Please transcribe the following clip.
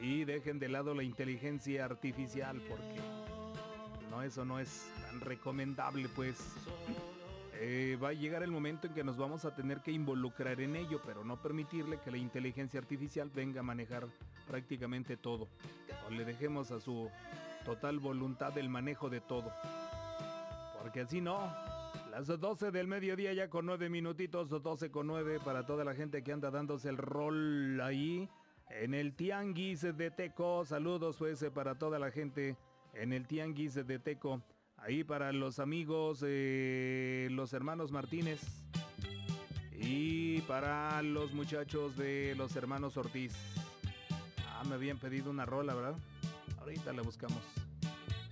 y dejen de lado la inteligencia artificial porque eso no es tan recomendable, pues. Va a llegar el momento en que nos vamos a tener que involucrar en ello, pero no permitirle que la inteligencia artificial venga a manejar prácticamente todo. O le dejemos a su total voluntad el manejo de todo. Porque así no. Las 12 del mediodía ya con 9 minutitos, 12 con 9 para toda la gente que anda dándose el rol ahí en el Tianguis de Teco. Saludos pues para toda la gente en el Tianguis de Teco. Ahí para los amigos, los hermanos Martínez. Y para los muchachos de los hermanos Ortiz. Me habían pedido una rola, ¿verdad? Ahorita la buscamos.